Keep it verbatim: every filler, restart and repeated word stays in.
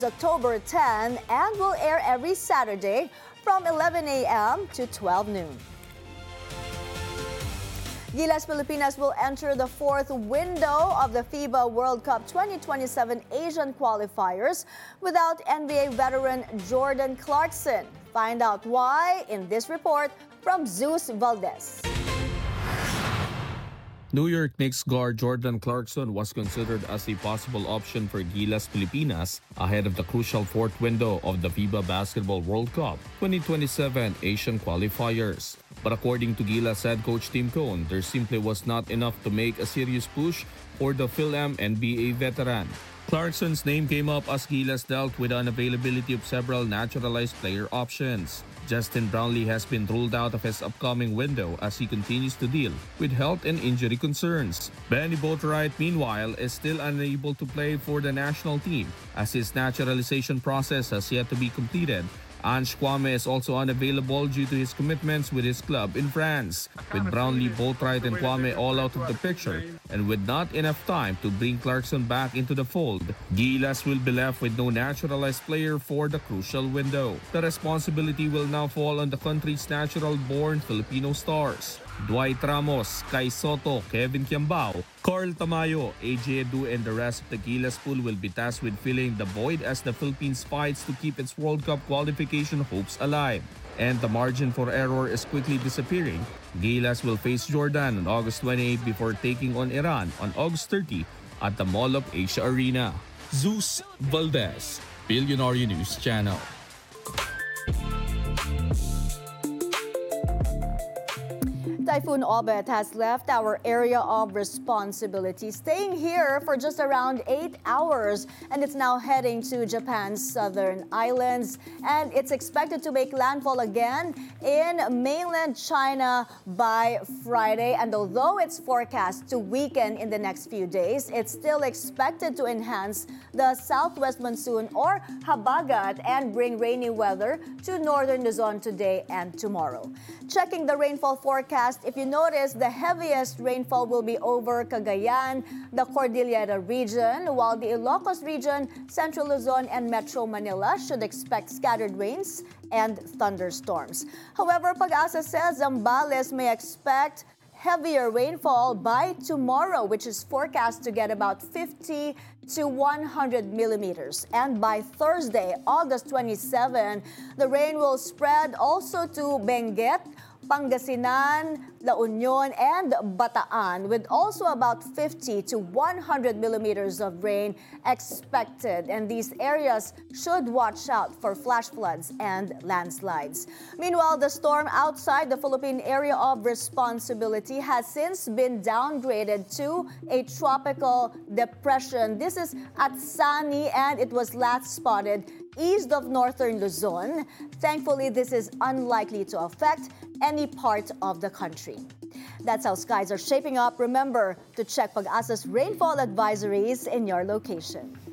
October tenth and will air every Saturday from eleven a m to twelve noon. Gilas Pilipinas will enter the fourth window of the FIBA World Cup twenty twenty-seven Asian qualifiers without N B A veteran Jordan Clarkson. Find out why in this report from Zeus Valdez. New York Knicks guard Jordan Clarkson was considered as a possible option for Gilas Pilipinas ahead of the crucial fourth window of the FIBA Basketball World Cup twenty twenty-seven Asian qualifiers. But according to Gilas head coach Tim Cone, there simply was not enough to make a serious push for the Phil-Am N B A veteran. Clarkson's name came up as Gilas dealt with the unavailability of several naturalized player options. Justin Brownlee has been ruled out of his upcoming window as he continues to deal with health and injury concerns. Benny Boatwright, meanwhile, is still unable to play for the national team as his naturalization process has yet to be completed. Ange Kwame is also unavailable due to his commitments with his club in France. With Brownlee, Boatwright, and Kwame all out of the picture, and with not enough time to bring Clarkson back into the fold, Gilas will be left with no naturalized player for the crucial window. The responsibility will now fall on the country's natural-born Filipino stars. Dwight Ramos, Kai Soto, Kevin Kiambao, Carl Tamayo, A J Edu, and the rest of the Gilas pool will be tasked with filling the void as the Philippines fights to keep its World Cup qualification hopes alive. And the margin for error is quickly disappearing. Gilas will face Jordan on August twenty-eighth before taking on Iran on August thirtieth at the Mall of Asia Arena. Zeus Valdez, Billionaire News Channel. Typhoon Obet has left our area of responsibility, staying here for just around eight hours, and it's now heading to Japan's southern islands, and it's expected to make landfall again in mainland China by Friday. And although it's forecast to weaken in the next few days, it's still expected to enhance the southwest monsoon or habagat and bring rainy weather to northern Luzon today and tomorrow. Checking the rainfall forecast, if you notice, the heaviest rainfall will be over Cagayan, the Cordillera region, while the Ilocos region, Central Luzon, and Metro Manila should expect scattered rains and thunderstorms. However, Pag-asa says Zambales may expect heavier rainfall by tomorrow, which is forecast to get about fifty to one hundred millimeters. And by Thursday, August twenty-seventh, the rain will spread also to Benguet, Pangasinan, La Union, and Bataan, with also about fifty to one hundred millimeters of rain expected. And these areas should watch out for flash floods and landslides. Meanwhile, the storm outside the Philippine area of responsibility has since been downgraded to a tropical depression. This is at Sani, and it was last spotted east of northern Luzon. Thankfully, this is unlikely to affect any part of the country. That's how skies are shaping up. Remember to check Pag-asa's rainfall advisories in your location.